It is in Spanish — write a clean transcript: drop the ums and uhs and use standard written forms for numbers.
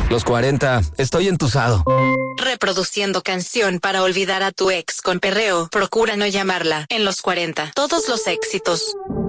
Los 40, estoy entusado. Reproduciendo canción para olvidar a tu ex con perreo. Procura no llamarla. En los 40, todos los éxitos.